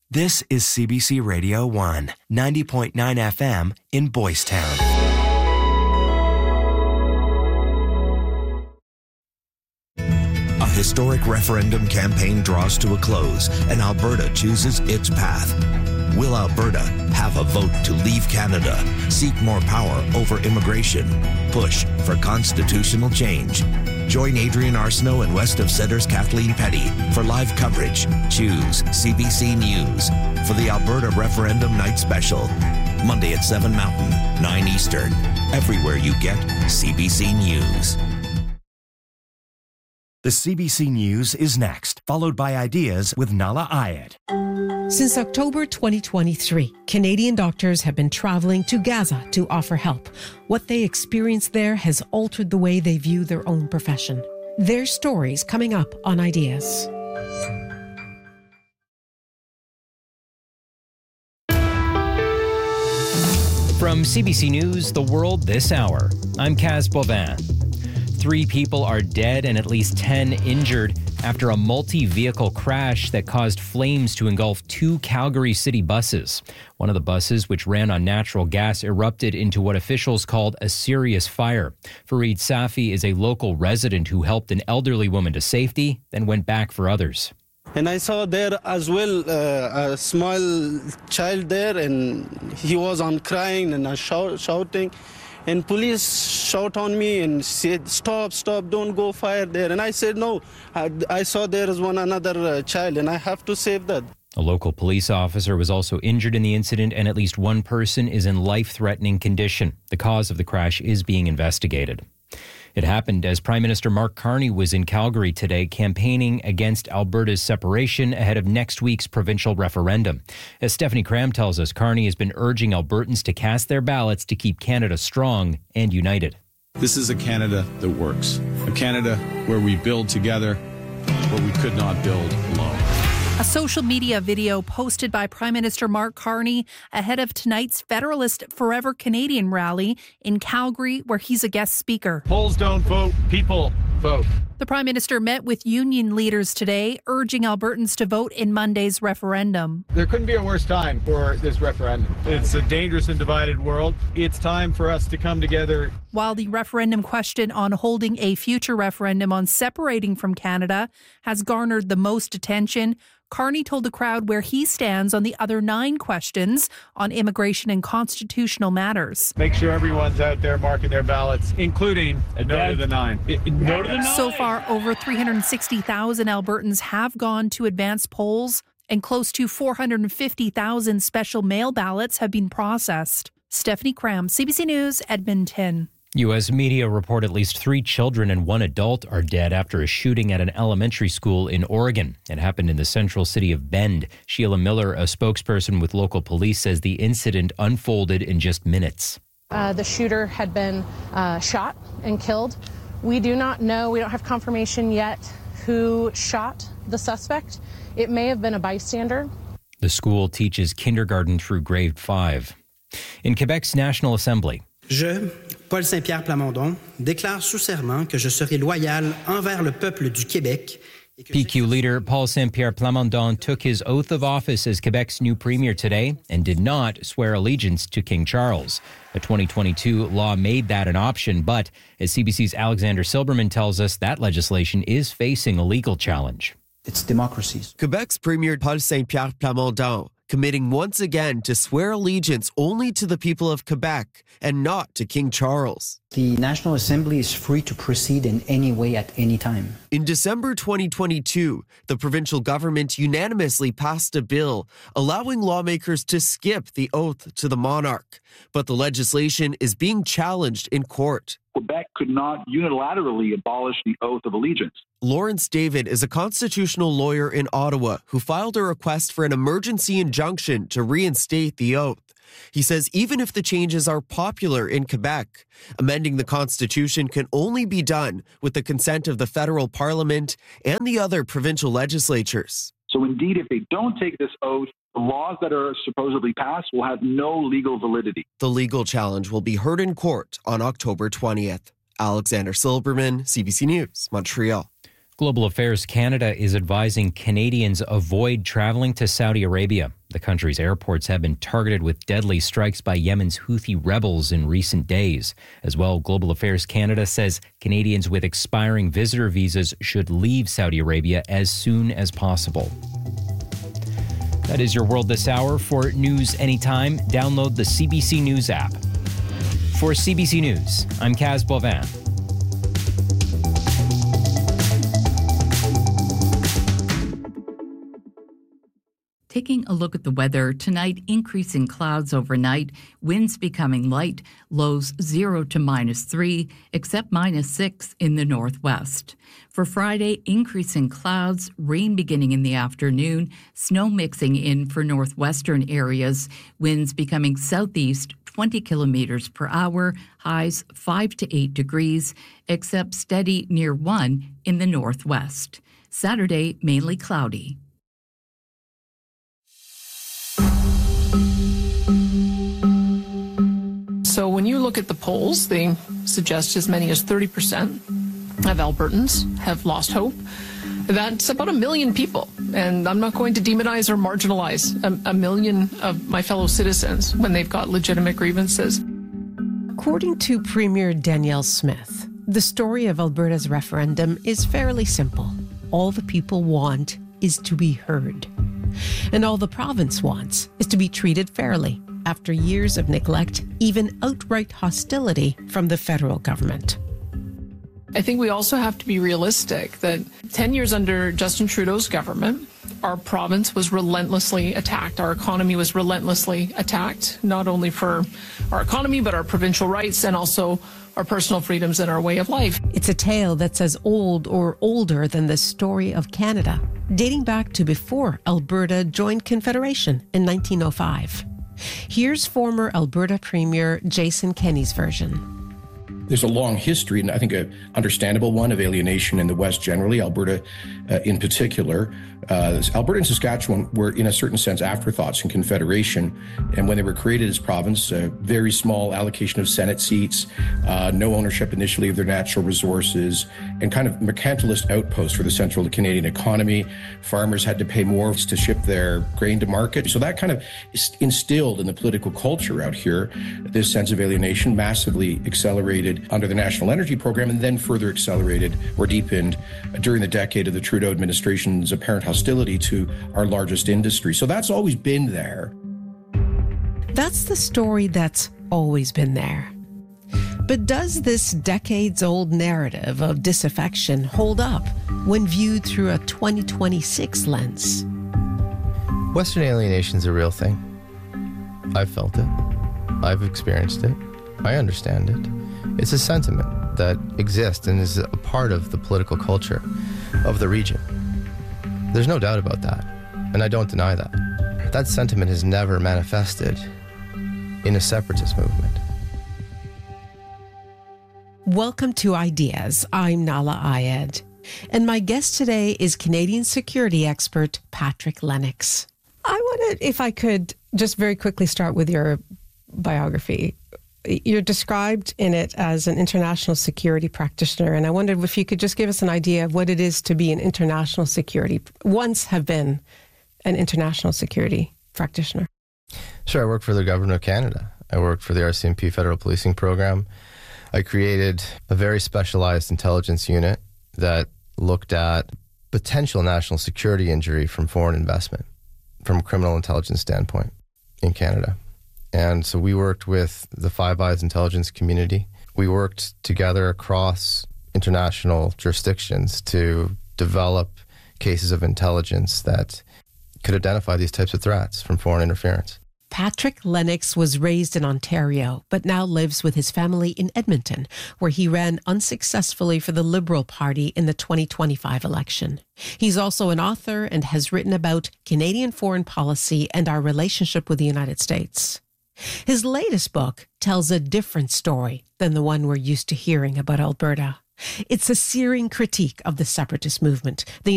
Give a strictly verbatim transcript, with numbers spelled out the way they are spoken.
This is C B C Radio one, ninety point nine F M in Boys Town. A historic referendum campaign draws to a close, and Alberta chooses its path. Will Alberta have a vote to leave Canada, seek more power over immigration, push for constitutional change? Join Adrian Arsenault and West of Centre's Kathleen Petty for live coverage. Choose C B C News for the Alberta Referendum Night Special. Monday at seven Mountain, nine Eastern. Everywhere you get C B C News. The C B C News is next, followed by Ideas with Nala Ayed. Since October twenty twenty-three, Canadian doctors have been traveling to Gaza to offer help. What they experienced there has altered the way they view their own profession. Their stories coming up on Ideas. From C B C News, The World This Hour, I'm Kaz Bovin. Three people are dead and at least ten injured after a multi-vehicle crash that caused flames to engulf two Calgary city buses. One of the buses, which ran on natural gas, erupted into what officials called a serious fire. Fareed Safi is a local resident who helped an elderly woman to safety, then went back for others. And I saw there as well uh, a small child there, and he was on crying and uh, shout, shouting. And police shout on me and said, stop, stop, don't go fire there. And I said, no, I, I saw there is one another uh, child and I have to save that. A local police officer was also injured in the incident, and at least one person is in life-threatening condition. The cause of the crash is being investigated. It happened as Prime Minister Mark Carney was in Calgary today campaigning against Alberta's separation ahead of next week's provincial referendum. As Stephanie Cram tells us, Carney has been urging Albertans to cast their ballots to keep Canada strong and united. This is a Canada that works, a Canada where we build together what we could not build alone. A social media video posted by Prime Minister Mark Carney ahead of tonight's Federalist Forever Canadian rally in Calgary, where he's a guest speaker. Polls don't vote, people vote. The Prime Minister met with union leaders today, urging Albertans to vote in Monday's referendum. There couldn't be a worse time for this referendum. It's a dangerous and divided world. It's time for us to come together. While the referendum question on holding a future referendum on separating from Canada has garnered the most attention, Carney told the crowd where he stands on the other nine questions on immigration and constitutional matters. Make sure everyone's out there marking their ballots, including a no to the nine. No to the nine. So far, over three hundred sixty thousand Albertans have gone to advance polls, and close to four hundred fifty thousand special mail ballots have been processed. Stephanie Cram, C B C News, Edmonton. U S media report at least three children and one adult are dead after a shooting at an elementary school in Oregon. It happened in the central city of Bend. Sheila Miller, a spokesperson with local police, says the incident unfolded in just minutes. Uh, the shooter had been uh, shot and killed. We do not know, we don't have confirmation yet who shot the suspect. It may have been a bystander. The school teaches kindergarten through grade five. In Quebec's National Assembly, Je, Paul Saint-Pierre Plamondon, déclare sous serment que je serai loyal envers le peuple du Québec. P Q leader Paul Saint-Pierre Plamondon took his oath of office as Quebec's new premier today and did not swear allegiance to King Charles. A twenty twenty-two law made that an option, but as C B C's Alexander Silberman tells us, that legislation is facing a legal challenge. It's democracies. Quebec's Premier Paul Saint-Pierre Plamondon committing once again to swear allegiance only to the people of Quebec and not to King Charles. The National Assembly is free to proceed in any way at any time. In December twenty twenty-two, the provincial government unanimously passed a bill allowing lawmakers to skip the oath to the monarch. But the legislation is being challenged in court. Quebec could not unilaterally abolish the oath of allegiance. Lawrence David is a constitutional lawyer in Ottawa who filed a request for an emergency injunction to reinstate the oath. He says even if the changes are popular in Quebec, amending the Constitution can only be done with the consent of the federal parliament and the other provincial legislatures. So indeed, if they don't take this oath, the laws that are supposedly passed will have no legal validity. The legal challenge will be heard in court on October twentieth. Alexander Silberman, C B C News, Montreal. Global Affairs Canada is advising Canadians avoid traveling to Saudi Arabia. The country's airports have been targeted with deadly strikes by Yemen's Houthi rebels in recent days. As well, Global Affairs Canada says Canadians with expiring visitor visas should leave Saudi Arabia as soon as possible. That is your World This Hour. For news anytime, download the C B C News app. For C B C News, I'm Kaz Bovin. Taking a look at the weather, tonight increasing clouds overnight, winds becoming light, lows zero to minus three, except minus six in the northwest. For Friday, increasing clouds, rain beginning in the afternoon, snow mixing in for northwestern areas, winds becoming southeast twenty kilometers per hour, highs five to eight degrees, except steady near one in the northwest. Saturday, mainly cloudy. So when you look at the polls, they suggest as many as thirty percent of Albertans have lost hope. That's about a million people. And I'm not going to demonize or marginalize a, a million of my fellow citizens when they've got legitimate grievances. According to Premier Danielle Smith, the story of Alberta's referendum is fairly simple. All the people want is to be heard. And all the province wants is to be treated fairly after years of neglect, even outright hostility from the federal government. I think we also have to be realistic that ten years under Justin Trudeau's government, our province was relentlessly attacked. Our economy was relentlessly attacked, not only for our economy, but our provincial rights and also our personal freedoms and our way of life. It's a tale that's as old or older than the story of Canada, dating back to before Alberta joined Confederation in nineteen oh five. Here's former Alberta Premier Jason Kenney's version. There's a long history, and I think an understandable one, of alienation in the West generally, Alberta uh, in particular. Uh, Alberta and Saskatchewan were, in a certain sense, afterthoughts in Confederation. And when they were created as province, a very small allocation of Senate seats, uh, no ownership initially of their natural resources, and kind of mercantilist outpost for the central Canadian economy. Farmers had to pay more to ship their grain to market. So that kind of instilled in the political culture out here this sense of alienation, massively accelerated under the National Energy Program, and then further accelerated or deepened during the decade of the Trudeau administration's apparent hostility to our largest industry. So that's always been there. That's the story that's always been there. But does this decades-old narrative of disaffection hold up when viewed through a twenty twenty-six lens? Western alienation is a real thing. I've felt it. I've experienced it. I understand it. It's a sentiment that exists and is a part of the political culture of the region. There's no doubt about that, and I don't deny that. That sentiment has never manifested in a separatist movement. Welcome to Ideas. I'm Nala Ayed, and my guest today is Canadian security expert Patrick Lennox. I wanted, if I could, just very quickly start with your biography. You're described in it as an international security practitioner, and I wondered if you could just give us an idea of what it is to be an international security, once have been an international security practitioner. Sure, I work for the Government of Canada. I worked for the R C M P Federal Policing Program. I created a very specialized intelligence unit that looked at potential national security injury from foreign investment, from a criminal intelligence standpoint in Canada. And so we worked with the Five Eyes intelligence community. We worked together across international jurisdictions to develop cases of intelligence that could identify these types of threats from foreign interference. Patrick Lennox was raised in Ontario, but now lives with his family in Edmonton, where he ran unsuccessfully for the Liberal Party in the twenty twenty-five election. He's also an author and has written about Canadian foreign policy and our relationship with the United States. His latest book tells a different story than the one we're used to hearing about Alberta. It's a searing critique of the separatist movement, the